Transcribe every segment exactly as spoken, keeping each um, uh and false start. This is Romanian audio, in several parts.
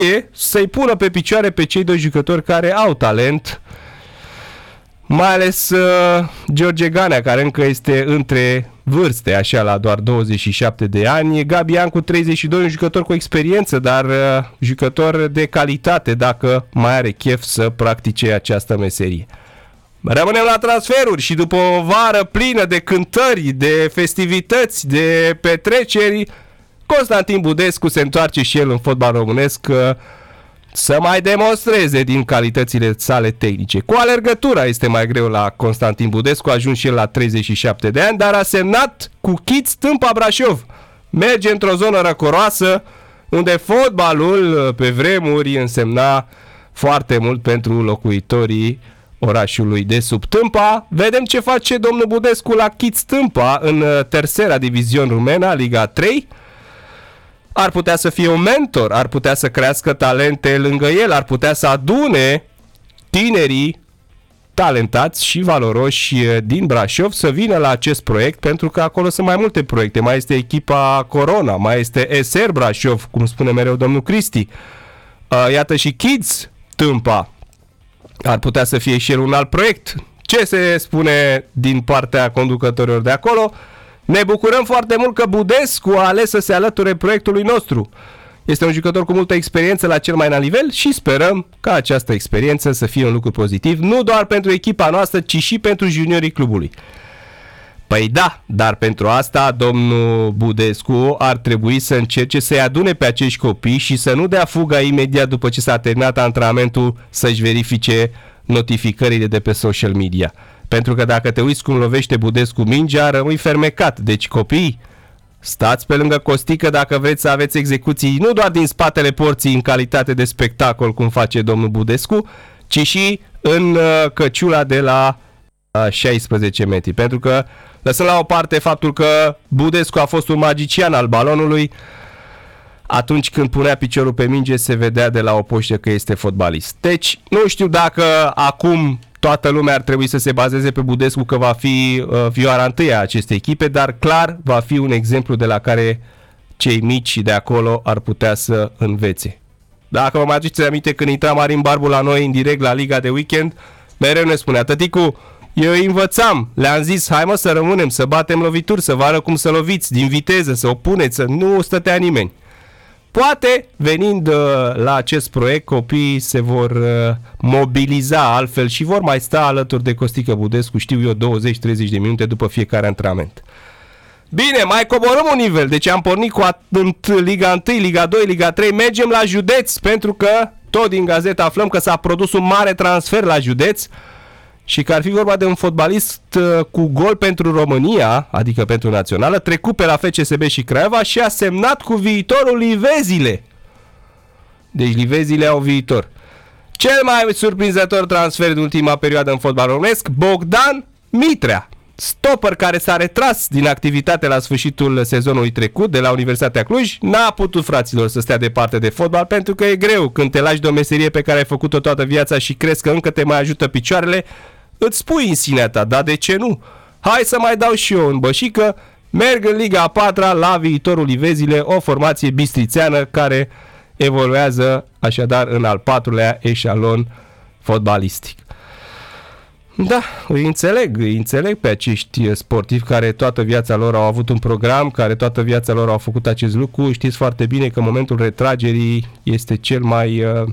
e să-i pună pe picioare pe cei doi jucători care au talent, mai ales uh, George Ganea, care încă este între vârste, așa, la doar douăzeci și șapte de ani, Gabi Iancu, treizeci și doi, un jucător cu experiență, dar uh, jucător de calitate dacă mai are chef să practice această meserie. Rămânem la transferuri și după o vară plină de cântări, de festivități, de petreceri, Constantin Budescu se întoarce și el în fotbal românesc să mai demonstreze din calitățile sale tehnice. Cu alergătura este mai greu la Constantin Budescu, a ajuns și el la treizeci și șapte de ani, dar a semnat cu Kids Tâmpa Brașov. Merge într-o zonă răcoroasă unde fotbalul pe vremuri însemna foarte mult pentru locuitorii orașului de sub Tâmpa. Vedem ce face domnul Budescu la Kids Tâmpa în tercera divizion rumena, Liga trei. Ar putea să fie un mentor, ar putea să crească talente lângă el, ar putea să adune tinerii talentați și valoroși din Brașov să vină la acest proiect, pentru că acolo sunt mai multe proiecte. Mai este echipa Corona, mai este S R Brașov, cum spune mereu domnul Cristi. Iată și Kids Tâmpa. Ar putea să fie și el un alt proiect. Ce se spune din partea conducătorilor de acolo? Ne bucurăm foarte mult că Budescu a ales să se alăture proiectului nostru. Este un jucător cu multă experiență la cel mai înalt nivel și sperăm ca această experiență să fie un lucru pozitiv, nu doar pentru echipa noastră, ci și pentru juniorii clubului. Păi da, dar pentru asta domnul Budescu ar trebui să încerce să-i adune pe acești copii și să nu dea fuga imediat după ce s-a terminat antrenamentul să-și verifice notificările de pe social media. Pentru că dacă te uiți cum lovește Budescu mingea, rămâi fermecat. Deci copii, stați pe lângă Costică dacă vreți să aveți execuții nu doar din spatele porții în calitate de spectacol, cum face domnul Budescu, ci și în uh, căciula de la uh, șaisprezece metri. Pentru că, lăsând la o parte faptul că Budescu a fost un magician al balonului, atunci când punea piciorul pe minge se vedea de la o poștă că este fotbalist. Deci, nu știu dacă acum toată lumea ar trebui să se bazeze pe Budescu că va fi uh, vioara întâia a acestei echipe, dar clar va fi un exemplu de la care cei mici de acolo ar putea să învețe. Dacă vă mai aduceți aminte când intra Marin Barbu la noi în direct la Liga de Weekend, mereu ne spunea: tăticu, eu îi învățam, le-am zis, hai mă să rămânem, să batem lovituri, să vă arăt cum să loviți, din viteză, să o puneți, să nu stătea nimeni. Poate, venind uh, la acest proiect, copiii se vor uh, mobiliza altfel și vor mai sta alături de Costică Budescu, știu eu, douăzeci treizeci de minute după fiecare antrenament. Bine, mai coborăm un nivel, deci am pornit cu at- Liga unu, Liga doi, Liga trei, mergem la județ, pentru că tot din gazetă aflăm că s-a produs un mare transfer la județ și că ar fi vorba de un fotbalist uh, cu gol pentru România, adică pentru națională, trecut pe la F C S B și Craiova și a semnat cu viitorul Livezile. Deci Livezile au viitor. Cel mai surprinzător transfer din ultima perioadă în fotbal românesc, Bogdan Mitrea, stopper care s-a retras din activitate la sfârșitul sezonului trecut de la Universitatea Cluj. N-a putut, fraților, să stea departe de fotbal, pentru că e greu când te lași de o meserie pe care ai făcut-o toată viața și crezi că încă te mai ajută picioarele, îți spui în sinea ta, dar de ce nu? Hai să mai dau și eu în bășică, merg în Liga a patra la viitorul Livezile, o formație bistrițeană care evoluează așadar în al patrulea eșalon fotbalistic. Da, îi înțeleg, îi înțeleg pe acești sportivi care toată viața lor au avut un program, care toată viața lor au făcut acest lucru. Știți foarte bine că momentul retragerii este cel mai uh,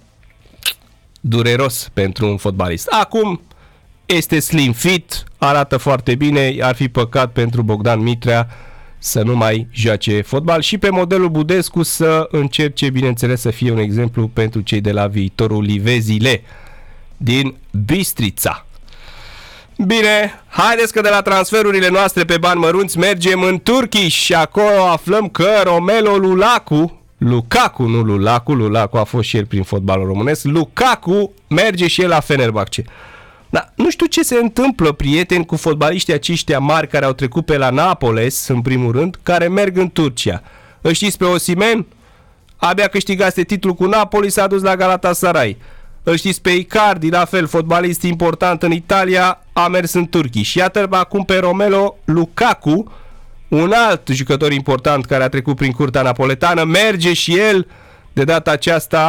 dureros pentru un fotbalist. Acum este slim fit, arată foarte bine, ar fi păcat pentru Bogdan Mitrea să nu mai joace fotbal și pe modelul Budescu să încerce, bineînțeles, să fie un exemplu pentru cei de la viitorul Livezile din Bistrița. Bine, haideți că de la transferurile noastre pe bani mărunți mergem în Turkish și acolo aflăm că Romelu Lukaku, Lukaku, nu Lulacu, Lulacu a fost și el prin fotbalul românesc, Lukaku merge și el la Fenerbahce. Dar nu știu ce se întâmplă, prieteni, cu fotbaliștii aceștia mari care au trecut pe la Napoles, în primul rând, care merg în Turcia. Îl știți pe Osimhen? Abia câștigase titlul cu Napoli, s-a dus la Galatasaray. Îl știți pe Icardi, la fel, fotbalist important în Italia, a mers în Turcia. Și iată acum pe Romelu Lukaku, un alt jucător important care a trecut prin curtea napoletană, merge și el De data aceasta